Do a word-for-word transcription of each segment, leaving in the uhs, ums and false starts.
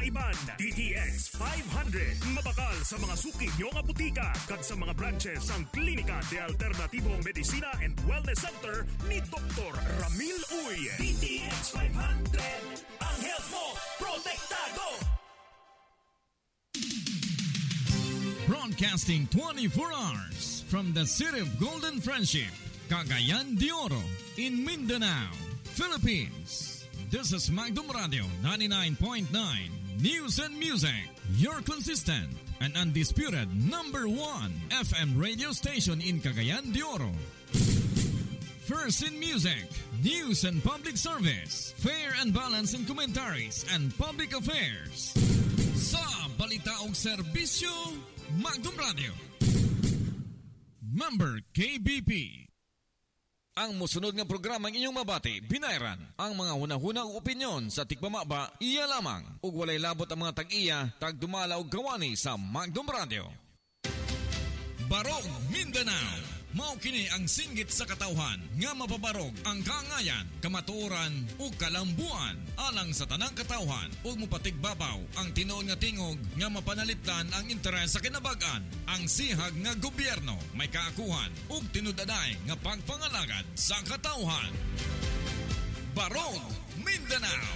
kinaiban. D T X five hundred. Mabakal sa mga suki nyo nga butika kag sa mga branches ang Klinika de Alternatibong Medicina and Wellness Center ni Doktor Ramil Uy. D T X five hundred. Ang health mo, protektado! Broadcasting twenty-four hours from the City of Golden Friendship, Cagayan de Oro, in Mindanao, Philippines. This is Magdum Radio ninety-nine point nine News and Music, your consistent and undisputed number one F M radio station in Cagayan de Oro. First in music, news and public service, fair and balanced in commentaries and public affairs. Sa balita og serbisyo, Magdum Radio. Member K B P. Ang musunod nga programa ng inyong mabati, binayran. Ang mga hunahunang opinyon sa tigpamaba, iya lamang. Ug walay labot ang mga tag-iya, tagdumala og gawani sa Magdum Radio. Barog Mindanao. Mao kini ang singgit sa katawhan nga mapabarog ang kaangayan, kamatuoran ug kalambuan alang sa tanang katawhan ug mopatigbabaw ang tinuod nga tingog nga mapanalipdan ang interes sa kinabag-an. Ang sihag nga gobyerno may kaakuhan ug tinud-aday nga pagpangalagad sa katawhan. Barog Mindanao.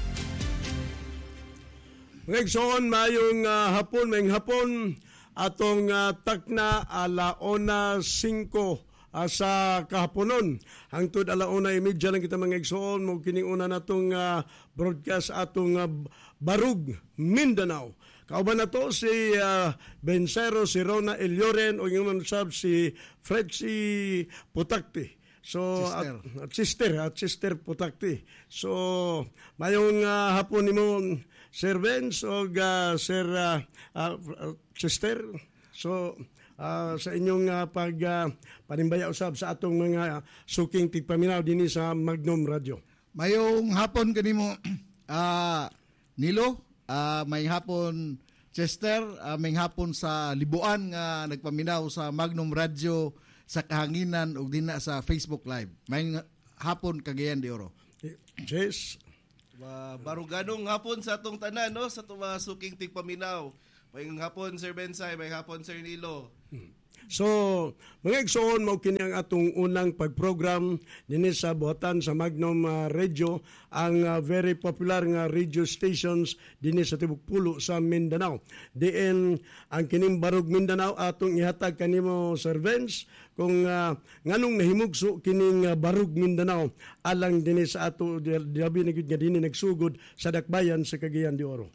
Ngayson mayong uh, hapon, mayong hapon atong uh, takna alauna singko uh, sa kahaponon. Hangtod alauna imedya lang kita mga igsoon mo kining una natong uh, broadcast atong uh, Barug Mindanao. Kauban na to si uh, Bencero, si Rona Elioren o yung sab si Fredsi Putakti. So sister. At, at sister at sister Putakti. So mayong uh, hapon nimo Sir Benz o uh, Sir uh, uh, sister. So uh, sa inyong uh, pag uh, panimbaya usab sa atong mga suking tigpaminaw dinhi sa Magdum Radio. Mayong hapon kanimo uh, Nilo, uh, may hapon Chester, uh, may hapon sa Libuan nga nagpaminaw sa Magnum Radio sa kahanginan ug dinha sa Facebook Live. May hapon Cagayan de Oro. Yes. Uh, baruganong hapon sa atong tanan, no? Sa itong mga suking tigpaminaw. May hapon Sir Bensay, may hapon Sir Nilo. Hmm. So, mga igsoon, mao kini ang atong unang pagprogram dinhi sa buhatan sa Magnum uh, Radio, ang uh, very popular nga radio stations dinhi sa tibok pulo sa Mindanao. Diin ang kining Barug Mindanao atong ihatag kanimo Sir Vince kung uh, nganong nahimugso kining uh, Barug Mindanao alang dinhi sa ato diabi na gid nga dinhi nagsugod sa dakbayan sa Cagayan de Oro.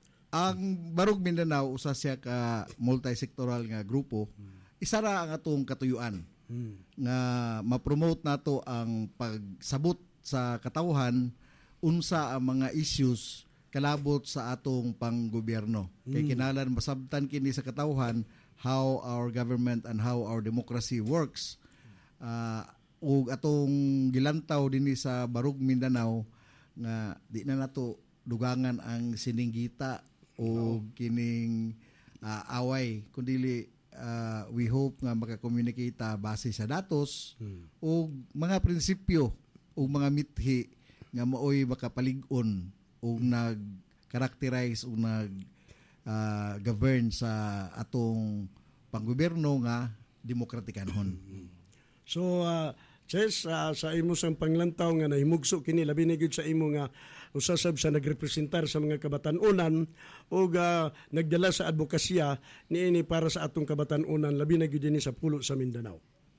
Ang Barug Mindanao usa siya ka multi-sectoral nga grupo. Isa ra ang atong katuyuan hmm. nga ma-promote nato ang pagsabot sa katawhan unsa ang mga issues kalabot sa atong panggobyerno. Hmm. Kay kinahanglan masabtan kini sa katawhan how our government and how our democracy works. Uh, ug atong gilantaw dinhi sa Barug Mindanao nga di na nato dugangan ang sininggita o kining uh, away kundi Uh, we hope nga maka-communicate base sa datos hmm. o mga prinsipyo o mga mithi nga maoy makapalig-on o nag-characterize o nag-govern uh, sa atong panggobyerno nga demokratikanhon. Hmm. So, uh, Ches, uh, sa imo sang panglantaw nga nahimugso kini labi na gyud sa imo nga usasab sa nagrepresentar sa mga kabatan-unan o uh, nagdala sa advokasya niini para sa atong kabatan-unan labi na gyud dinhi sa pulo sa Mindanao.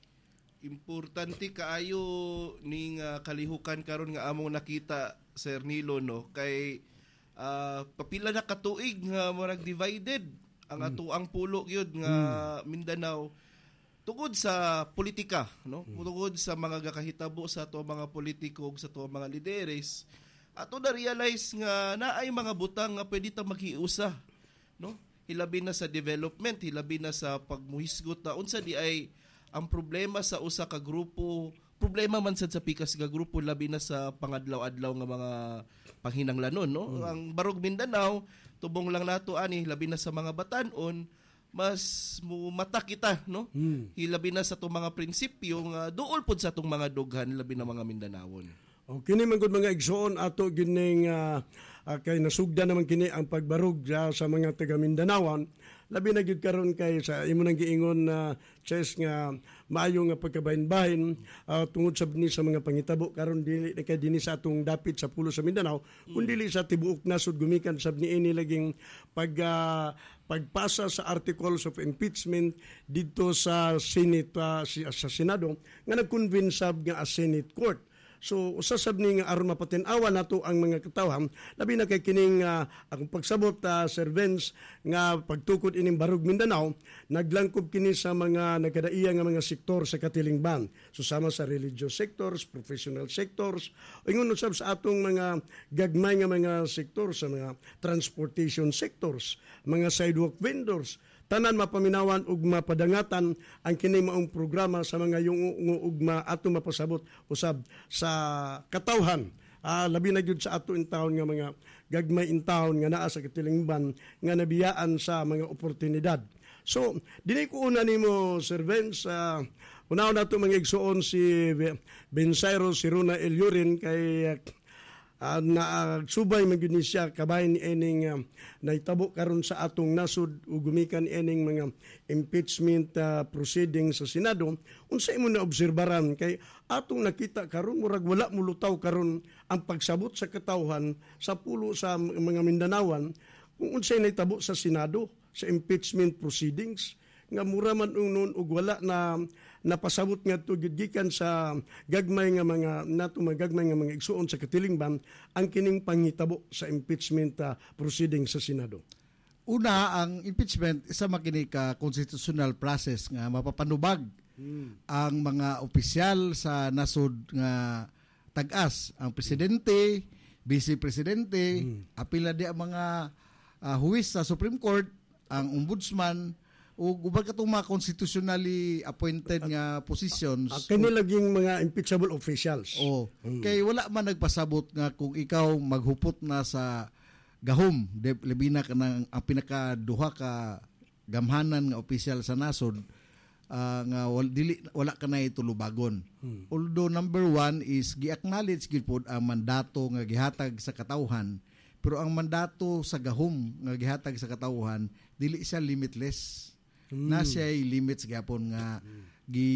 Importante kaayo ning uh, kalihukan karon nga among nakita Sir Nilo, no, kay uh, papila na katuig nga murag divided ang hmm. ato ang pulo gyud nga hmm. Mindanao tungod sa politika, no? Tungod sa mga gakahitabo sa ato mga politiko ug sa ato mga lideres. Ato na realize nga naay mga butang nga pwede ta maghiusa, no? Hilabi na sa development, hilabi na sa pagmuhisgot na unsa di ay ang problema sa usa ka grupo, problema man sad sa pikas nga grupo labi na sa pangadlaw-adlaw nga mga panghinanglanon, no? Mm. Ang Barug Mindanao tubong lang nato ani labi na sa mga batan-on mas mata kita, no? Hmm. Hilabi na sa itong mga prinsipyo nga duol pod sa itong mga dughan, labi na mga Mindanawon. O kini man gud mga igsoon ato gining uh, uh, kay nasugda naman kini ang pagbarug uh, sa mga taga Mindanaoan, labi na gyud karon kay sa imo nang giingon na uh, chess nga maayo nga pagkabahin-bahin uh, tungod sa ni sa mga pangitabo karon dili kay dinhi sa atong dapit sa pulo sa Mindanao, kundi dili sa tibuok nasod gumikan sab niini laging pag uh, pagpasa sa articles of impeachment dito sa Senate uh, sa Senado nga nag-convince sab nga a Senate court. So usasab ni nga aron mapatin-awa nato ang mga katawhan, labi na kay kining uh, ang pagsabot uh, Sir Vince nga pagtukod ining Barug Mindanao, naglangkob kini sa mga nagkadaiya nga mga sektor sa katilingban. Susama sa religious sectors, professional sectors, o ingon usab sa atong mga gagmay nga mga sektor sa mga transportation sectors, mga sidewalk vendors, tanan mapaminawan ug mapadangatan ang kini maong programa sa mga yung ug ato mapasabot usab sa katawhan. Ah, labi na gyud sa ato in taon nga mga gagmay in taon nga naa sa katilingban nga nabiyaan sa mga oportunidad. So, dinay ko una nimo Sir Vince, uh, unaw nato mga igsuon si Bensairo Siruna Eliurin kay Uh, na uh, subay magyud ni siya kabay ni ening uh, naitabo karon sa atong nasud ug gumikan ening mga impeachment uh, proceedings sa Senado. Unsa imo na obserbaran kay atong nakita karon murag wala mulutaw karon ang pagsabot sa katawhan sa pulo sa mga Mindanaoan kung unsay naitabo sa Senado sa impeachment proceedings nga mura man noon ug wala na napasabot nga to gikan sa gagmay nga mga nato magagmay nga mga igsuon sa katilingban ang kining pangitabo sa impeachment uh, proceeding sa Senado. Una, ang impeachment isa makini ka constitutional process nga mapapanubag hmm. ang mga opisyal sa nasod nga tag-as, ang presidente, vice presidente, hmm. apila di ang mga uh, huwis sa Supreme Court, ang ombudsman, o ubang katong mga constitutionally appointed nga positions. Uh, kani laging mga impeachable officials. Oh, hmm. Kay wala man nagpasabot nga kung ikaw maghupot na sa gahom, labi na ka ng ang pinakaduha ka gamhanan nga opisyal sa nasod, uh, nga wala, dili, wala ka na itulubagon. Hmm. Although number one is gi-acknowledge gid pod ang mandato nga gihatag sa katawhan, pero ang mandato sa gahom nga gihatag sa katawhan dili siya limitless. Mm. Na siya limits gyapon nga mm. gi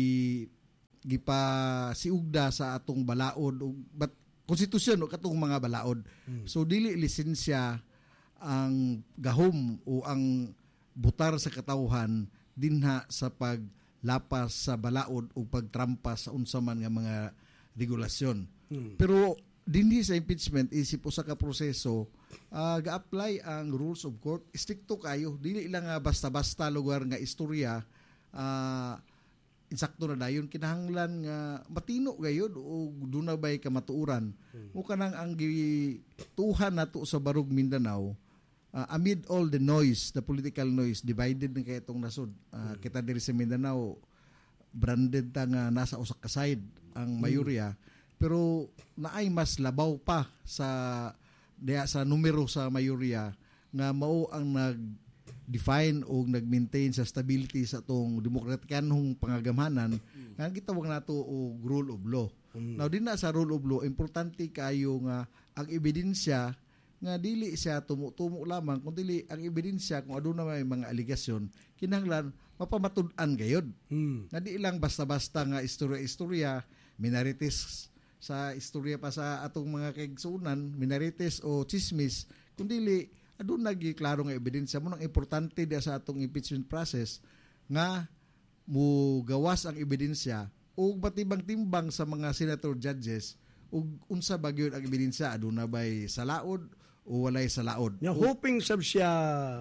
gipa siugda sa atong balaod ug but konstitusyon o katong mga balaod. Mm. So dili lisensya ang gahom o ang butar sa katawhan dinha sa paglapas sa balaod o pagtrampas sa unsa man nga mga regulasyon. Mm. Pero dinhi sa impeachment isip usa ka proseso uh, ga-apply ang rules of court, stricto kayo, dili lang uh, basta-basta lugar nga istorya uh, insakto na dayon kinahanglan nga matino gayud o duna bay ka matuuran hmm. o kanang ang gituhan nato sa Barug Mindanao uh, amid all the noise, the political noise, divided na kay itong nasod uh, hmm. kita diri sa Mindanao branded ta nga nasa usa ka side ang mayorya hmm. pero naay mas labaw pa sa diya sa numero sa mayorya nga mao ang nag-define o nag-maintain sa stability sa itong demokratikanhong pangagamhanan mm. nga gitawag nato og rule of law. Mm. Now din na sa rule of law importante kayo nga ang ebidensya nga dili siya tumo-tumo lamang kundi ang ebidensya kung aduna may mga aligasyon kinahanglan mapamatud-an gayud. Mm. Nga di lang basta-basta nga istorya-istorya minorities sa istorya pa sa atong mga kaigsunan, minorites o chismis, kundi aduna gi klaro nga ebidensya mo nang importante dia sa atong impeachment process nga mo gawas ang ebidensya ug batibang-timbang sa mga senator judges ug unsa ba gyud ang ebidensya aduna bay salaod o walay salaod. Yeah, hoping sab siya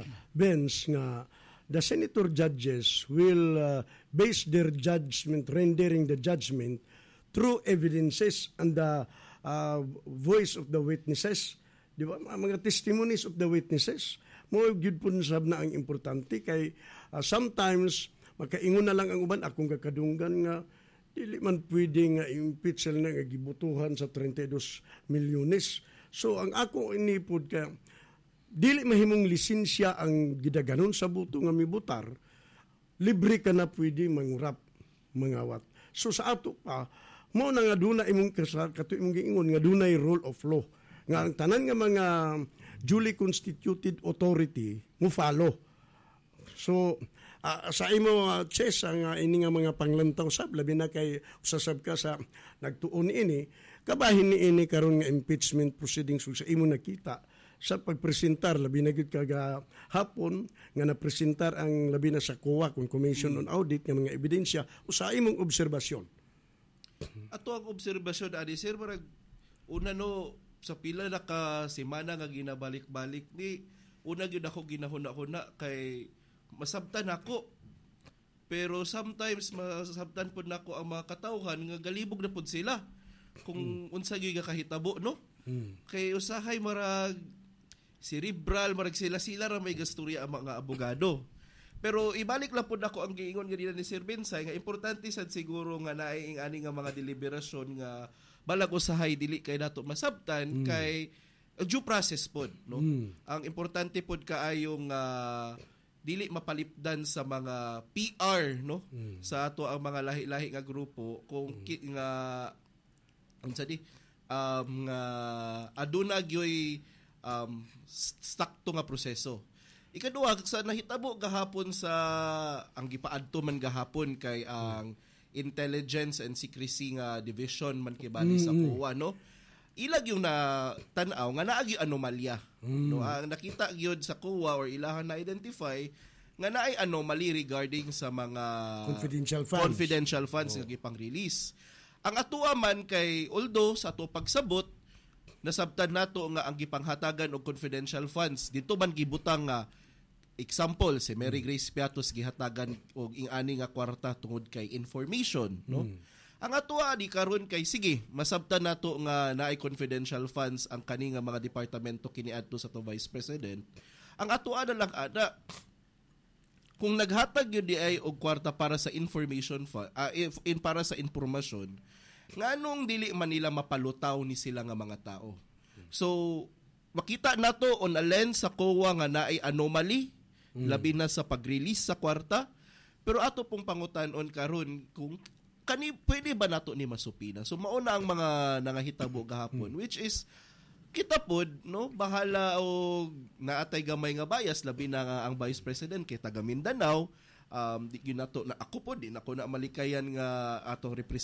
Benz nga the senator judges will uh, base their judgment, rendering the judgment through evidences and the uh, voice of the witnesses, di ba? Mga testimonies of the witnesses. Mo gyud pun sab na ang importante kay uh, sometimes makaingon na lang ang uban akong kakadunggan nga dili man pwede nga impeach na nga gibutuhan sa thirty-two milyones. So ang ako inipod ka dili mahimong lisensya ang gidaganon sa buto nga mibutar, libre ka na pwede mangurap mangawat. So sa ato pa Mao na nga duna imong kasar kato imong giingon nga dunay rule of law. Nga ang tanan nga mga duly constituted authority mo follow. So uh, sa imo uh, chess ang uh, ini nga mga panglantaw sab labi na kay usasab ka sa nagtuon ini kabahin ni ini karon nga impeachment proceedings sa imo nakita sa pagpresentar labi na gyud kaga hapon nga napresentar ang labi na sa C O A kung Commission on Audit nga mga ebidensya usa imong obserbasyon. Ato ang obserbasyon ani sir marag una no sa pila na ka semana nga ginabalik-balik ni una gyud ako ginahuna-huna kay masabtan ako. Pero sometimes masabtan pud nako ang mga katawhan nga galibog na pud sila kung mm. unsa gyud kahitabo no. Mm. Kay usahay marag cerebral marag sila-sila ra may gasturya ang mga abogado. Pero ibalik lang pud nako ang giingon ganina ni Sir Bensay nga importante sad siguro nga naay ing ani nga mga deliberasyon nga balag usahay dili kay nato masabtan mm. kay due process pod no. Mm. Ang importante pod kaayong uh, dili mapalipdan sa mga P R no mm. sa ato ang mga lahi-lahi nga grupo kung mm. nga unsa di um nga aduna gyoy um sakto nga proseso. Ikaduha sa nahitabo gahapon sa ang gipaadto man gahapon kay ang mm. Intelligence and Secrecy nga division man kibali mm. sa C O A no. Ilag yung na tanaw nga naagi anomalya mm. no ang nakita gyud sa C O A or ilahan na identify nga naay anomaly regarding sa mga confidential funds confidential funds oh. nga gipang-release. Ang atoa man kay although sa ato pagsabot nasabtan nato nga ang gipanghatagan og confidential funds dito man gibutang nga example si Mary Grace Piatos gihatagan og ing-ani nga kwarta tungod kay information no. Mm. Ang atoa di karon kay sige masabtan nato nga naay confidential funds ang kani nga mga departamento kiniadto sa to Vice President. Ang atoa na lang ada kung naghatag yun di ay og kwarta para sa information fund uh, in para sa impormasyon nganong dili man nila mapalutaw ni sila nga mga tao. So makita nato on a lens sa C O A nga naay anomaly mm. labi na sa pag-release sa kwarta pero ato pong pangutan-on karon kung kani pwede ba nato ni masupina. So mauna ang mga nangahitabo gahapon which is kita pod no bahala og naatay gamay nga bias labi na nga ang Vice President kay taga Mindanao um di gyud nato na ako pod di nako na malikayan nga atong representative